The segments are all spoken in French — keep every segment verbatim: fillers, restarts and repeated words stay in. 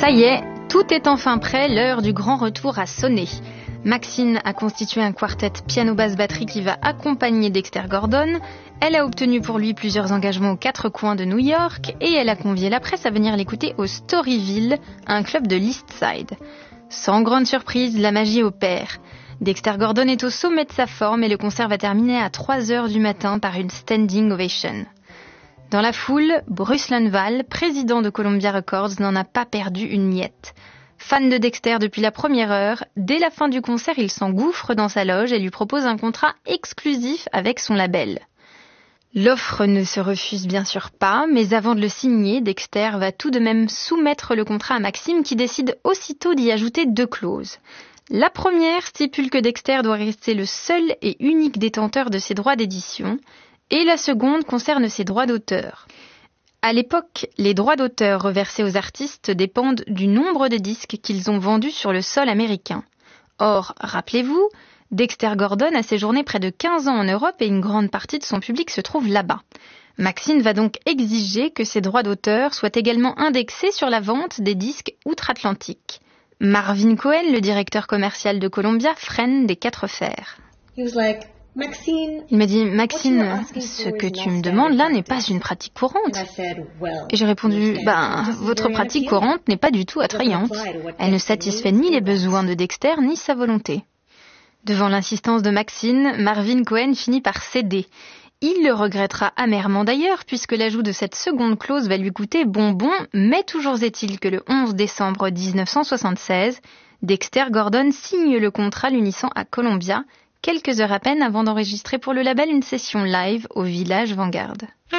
Ça y est, tout est enfin prêt, l'heure du grand retour a sonné. Maxine a constitué un quartet piano-basse-batterie qui va accompagner Dexter Gordon. Elle a obtenu pour lui plusieurs engagements aux quatre coins de New York et elle a convié la presse à venir l'écouter au Storyville, un club de l'East Side. Sans grande surprise, la magie opère. Dexter Gordon est au sommet de sa forme et le concert va terminer à trois heures du matin par une standing ovation. Dans la foule, Bruce Lundvall, président de Columbia Records, n'en a pas perdu une miette. Fan de Dexter depuis la première heure, dès la fin du concert, il s'engouffre dans sa loge et lui propose un contrat exclusif avec son label. L'offre ne se refuse bien sûr pas, mais avant de le signer, Dexter va tout de même soumettre le contrat à Maxime qui décide aussitôt d'y ajouter deux clauses. La première stipule que Dexter doit rester le seul et unique détenteur de ses droits d'édition, et la seconde concerne ses droits d'auteur. À l'époque, les droits d'auteur reversés aux artistes dépendent du nombre de disques qu'ils ont vendus sur le sol américain. Or, rappelez-vous, Dexter Gordon a séjourné près de quinze ans en Europe et une grande partie de son public se trouve là-bas. Maxine va donc exiger que ces droits d'auteur soient également indexés sur la vente des disques outre-Atlantique. Marvin Cohen, le directeur commercial de Columbia, freine des quatre fers. Il m'a dit, Maxine, ce que tu me demandes là n'est pas une pratique courante. Et j'ai répondu, ben, votre pratique courante n'est pas du tout attrayante. Elle ne satisfait ni les besoins de Dexter, ni sa volonté. Devant l'insistance de Maxine, Marvin Cohen finit par céder. Il le regrettera amèrement d'ailleurs, puisque l'ajout de cette seconde clause va lui coûter bonbon, mais toujours est-il que le onze décembre dix-neuf cent soixante-seize, Dexter Gordon signe le contrat l'unissant à Columbia, quelques heures à peine avant d'enregistrer pour le label une session live au Village Vanguard.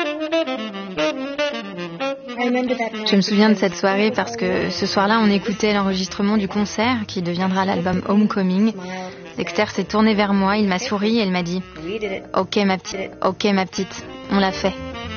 Je me souviens de cette soirée parce que ce soir-là, on écoutait l'enregistrement du concert qui deviendra l'album Homecoming. Dexter s'est tourné vers moi, il m'a souri et il m'a dit « Ok ma petite, ok ma petite, on l'a fait ».